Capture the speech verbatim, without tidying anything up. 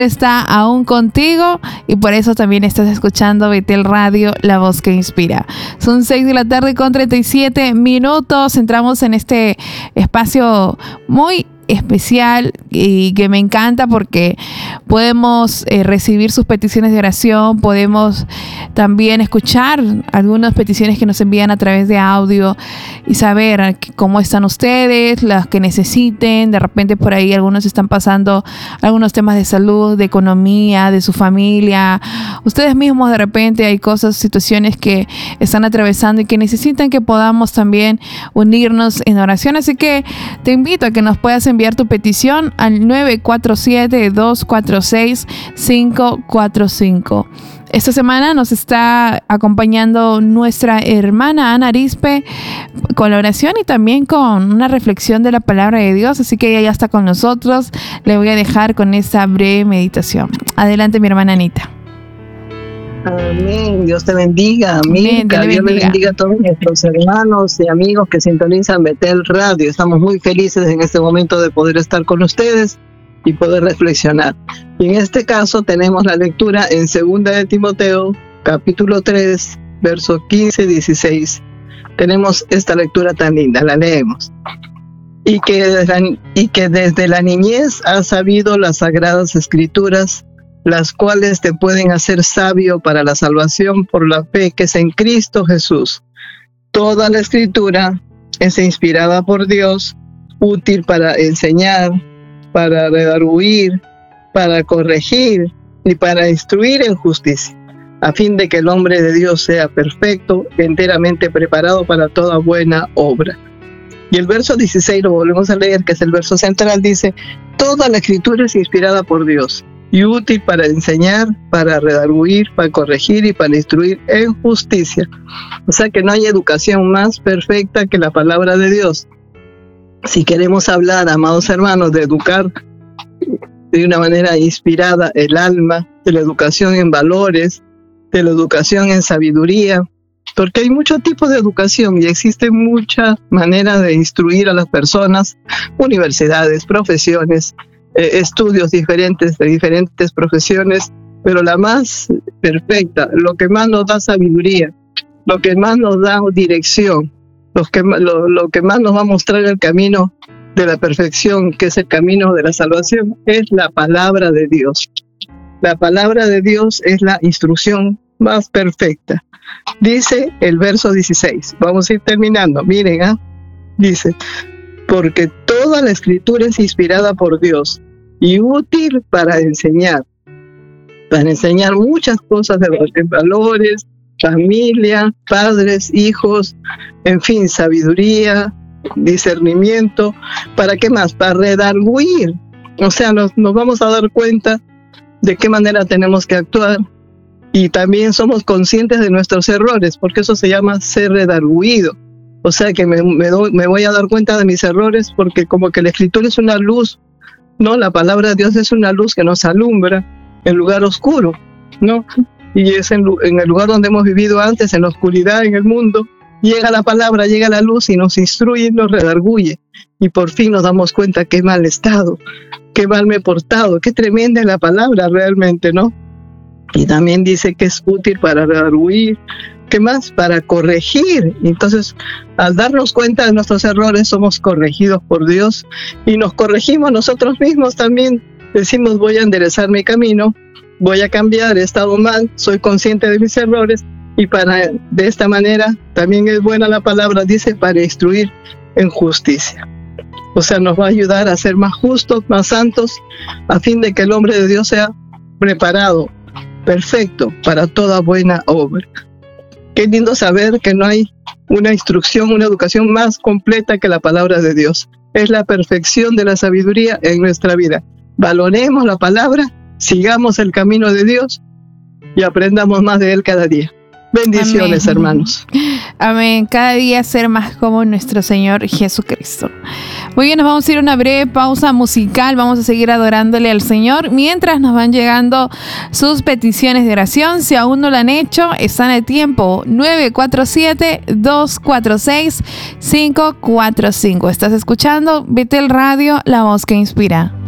está aún contigo y por eso también estás escuchando Betel Radio, la voz que inspira. Son seis de la tarde con treinta y siete minutos. Entramos en este espacio muy especial y que me encanta porque podemos eh, recibir sus peticiones de oración, podemos también escuchar algunas peticiones que nos envían a través de audio y saber cómo están ustedes, las que necesiten. De repente por ahí algunos están pasando algunos temas de salud, de economía, de su familia. Ustedes mismos de repente hay cosas, situaciones que están atravesando y que necesitan que podamos también unirnos en oración. Así que te invito a que nos puedas enviar tu petición al nueve cuatro siete, dos cuatro seis, cinco cuatro cinco. Esta semana nos está acompañando nuestra hermana Ana Arispe con la oración y también con una reflexión de la palabra de Dios, así que ella ya está con nosotros. Le voy a dejar con esta breve meditación. Adelante, mi hermana Anita. Amén, Dios te bendiga, amén. Amén, Dios Dios bendiga. le bendiga a todos nuestros hermanos y amigos que sintonizan Betel Radio. Estamos muy felices en este momento de poder estar con ustedes y poder reflexionar. Y en este caso tenemos la lectura en segunda de Timoteo, capítulo tres, versos quince y dieciséis. Tenemos esta lectura tan linda, la leemos. Y que, desde la, y que desde la niñez has sabido las sagradas escrituras, las cuales te pueden hacer sabio para la salvación por la fe que es en Cristo Jesús. Toda la escritura es inspirada por Dios, útil para enseñar, para redarguir, para corregir y para instruir en justicia, a fin de que el hombre de Dios sea perfecto, enteramente preparado para toda buena obra. Y el verso dieciséis lo volvemos a leer, que es el verso central, dice: toda la escritura es inspirada por Dios y útil para enseñar, para redarguir, para corregir y para instruir en justicia. O sea que no hay educación más perfecta que la palabra de Dios. Si queremos hablar, amados hermanos, de educar de una manera inspirada el alma, de la educación en valores, de la educación en sabiduría, porque hay muchos tipos de educación y existe mucha manera de instruir a las personas, universidades, profesiones, Eh, estudios diferentes de diferentes profesiones, pero la más perfecta, lo que más nos da sabiduría, lo que más nos da dirección, lo que, lo, lo que más nos va a mostrar el camino de la perfección, que es el camino de la salvación, es la palabra de Dios. La palabra de Dios es la instrucción más perfecta. Dice el verso dieciséis, vamos a ir terminando, miren, ¿eh? Dice: porque toda la escritura es inspirada por Dios y útil para enseñar, para enseñar muchas cosas de valores, familia, padres, hijos, en fin, sabiduría, discernimiento. ¿Para qué más? Para redarguir. O sea, nos, nos vamos a dar cuenta de qué manera tenemos que actuar y también somos conscientes de nuestros errores, porque eso se llama ser redarguido. O sea que me, me, doy, me voy a dar cuenta de mis errores, porque como que la escritura es una luz, ¿no? La palabra de Dios es una luz que nos alumbra en lugar oscuro, ¿no? Y es en, en el lugar donde hemos vivido antes, en la oscuridad, en el mundo, llega la palabra, llega la luz y nos instruye y nos redarguye. Y por fin nos damos cuenta qué mal he estado, qué mal me he portado, qué tremenda es la palabra realmente, ¿no? Y también dice que es útil para redarguir, ¿qué más? Para corregir. Entonces, al darnos cuenta de nuestros errores, somos corregidos por Dios y nos corregimos nosotros mismos también. Decimos: voy a enderezar mi camino, voy a cambiar, he estado mal, soy consciente de mis errores, y para de esta manera también es buena la palabra, dice, para instruir en justicia. O sea, nos va a ayudar a ser más justos, más santos, a fin de que el hombre de Dios sea preparado, perfecto para toda buena obra. Qué lindo saber que no hay una instrucción, una educación más completa que la palabra de Dios. Es la perfección de la sabiduría en nuestra vida. Valoremos la palabra, sigamos el camino de Dios y aprendamos más de Él cada día. Bendiciones, amén, hermanos. Amén. Cada día ser más como nuestro Señor Jesucristo. Muy bien, nos vamos a ir a una breve pausa musical. Vamos a seguir adorándole al Señor mientras nos van llegando sus peticiones de oración. Si aún no lo han hecho, están a tiempo. nueve cuatro siete, dos cuatro seis, cinco cuatro cinco. Estás escuchando Betel Radio, la voz que inspira.